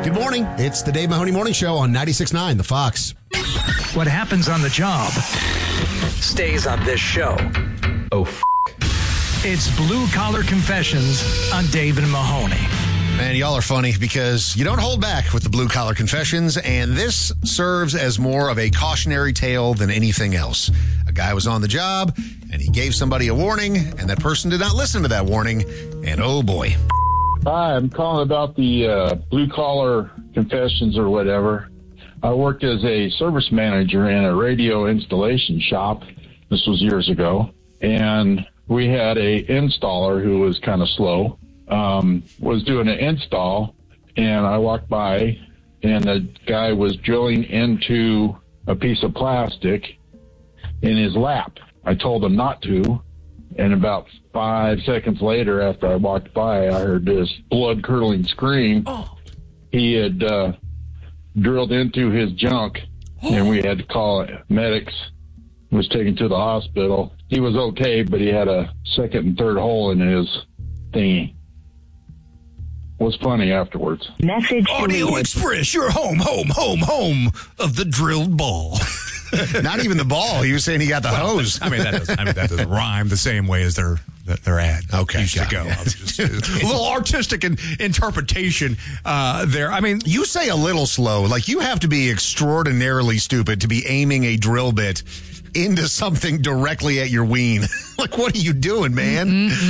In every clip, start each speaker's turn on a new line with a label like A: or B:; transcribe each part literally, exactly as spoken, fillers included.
A: Good morning. It's the Dave Mahoney Morning Show on ninety-six point nine The Fox.
B: What happens on the job stays on this show.
C: Oh, f***.
B: It's Blue Collar Confessions on Dave and Mahoney.
A: Man, y'all are funny because you don't hold back with the Blue Collar Confessions, and this serves as more of a cautionary tale than anything else. A guy was on the job, and he gave somebody a warning, and that person did not listen to that warning, and oh boy.
D: Hi, I'm calling about the uh, Blue Collar Confessions or whatever. I worked as a service manager in a radio installation shop. This was years ago, and we had a installer who was kind of slow. Um, was doing an install, and I walked by, and the guy was drilling into a piece of plastic in his lap. I told him not to, and about five seconds later, after I walked by, I heard this blood-curdling scream.
B: Oh.
D: He had uh, drilled into his junk, and we had to call medics. He was taken to the hospital. He was okay, but he had a second and third hole in his thingy. Was funny afterwards.
E: Message
F: Audio
E: deleted.
F: Express, your home, home, home, home of the drilled ball.
A: Not even the ball. He was saying he got the
F: Well,
A: hose.
F: I mean, that doesn't, I mean, that doesn't rhyme the same way as their their ad
A: Okay,
F: used to
A: got it.
F: go. I was just, a little artistic in, interpretation uh, there. I mean,
A: You say a little slow. Like, you have to be extraordinarily stupid to be aiming a drill bit into something directly at your ween. Like, what are you doing, man?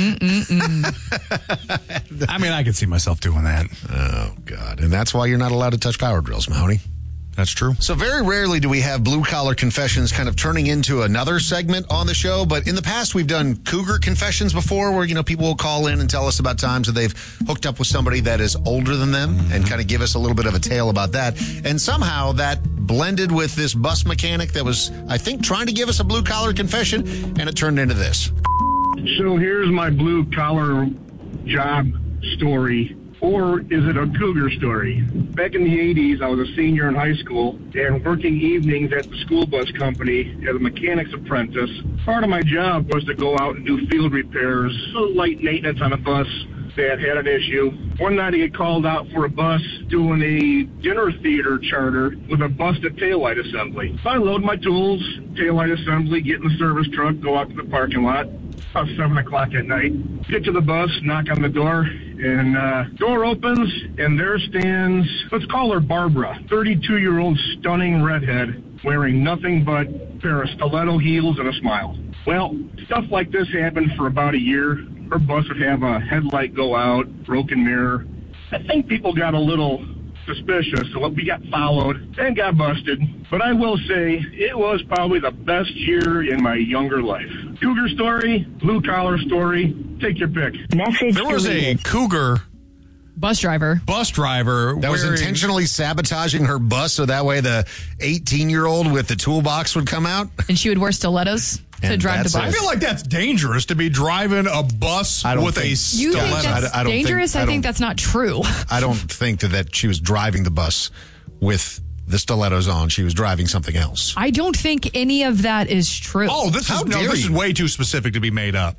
F: I mean, I could see myself doing that.
A: Oh, God. And that's why you're not allowed to touch power drills, Mahoney.
F: That's true.
A: So very rarely do we have Blue Collar Confessions kind of turning into another segment on the show. But in the past, we've done Cougar Confessions before where, you know, people will call in and tell us about times that they've hooked up with somebody that is older than them and kind of give us a little bit of a tale about that. And somehow that blended with this bus mechanic that was, I think, trying to give us a Blue Collar Confession, and it turned into this.
G: So here's my blue collar job story, or is it a cougar story? Back in the eighties, I was a senior in high school and working evenings at the school bus company as a mechanic's apprentice. Part of my job was to go out and do field repairs, light maintenance on a bus that had an issue. One night I get called out for a bus doing a dinner theater charter with a busted taillight assembly. So I load my tools, taillight assembly, get in the service truck, go out to the parking lot. About seven o'clock at night. Get to the bus, knock on the door, and uh, door opens, and there stands, let's call her Barbara, thirty-two-year-old stunning redhead, wearing nothing but a pair of stiletto heels and a smile. Well, stuff like this happened for about a year. Her bus would have a headlight go out, broken mirror. I think people got a little suspicious, so we got followed and got busted. But I will say, it was probably the best year in my younger life. Cougar story, blue collar story, take your pick.
E: Message
F: There was a
E: deleted.
F: Cougar
H: Bus driver.
F: bus driver
A: That was
F: wearing-
A: intentionally sabotaging her bus so that way the eighteen-year-old with the toolbox would come out.
H: And she would wear stilettos to
A: And
H: drive the
A: that's
H: bus.
F: I feel like that's dangerous to be driving a bus
A: I don't
F: with a
A: think-
H: You
F: stiletto.
H: think that's
A: I don't think-
H: dangerous?
A: I
H: I,
A: don't-
H: think that's not true.
A: I don't think that, that she was driving the bus with the stilettos on. She was driving something else.
H: I don't think any of that is true.
F: Oh, this
A: How
F: is no,
A: dare
F: this is
A: you.
F: way too specific to be made up.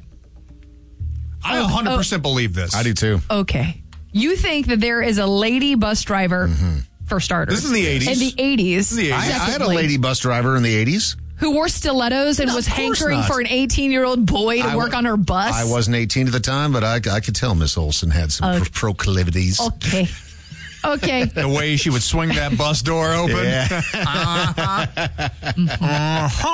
F: I one hundred percent believe this.
A: I do too.
H: Okay. You think that there is a lady bus driver, for starters.
F: This is the eighties.
H: In the eighties.
F: the eighties.
A: I, I had a
H: definitely,
A: lady bus driver in the eighties.
H: who wore stilettos and
A: No,
H: was
A: of course
H: hankering
A: not.
H: for an eighteen-year-old boy to
A: I
H: work
A: wa-
H: on her bus.
A: I wasn't eighteen at the time, but I, I could tell Miss Olson had some
H: Okay.
A: pro- proclivities.
H: Okay. Okay.
F: The way she would swing that bus door open.
A: Yeah.
F: Uh-huh.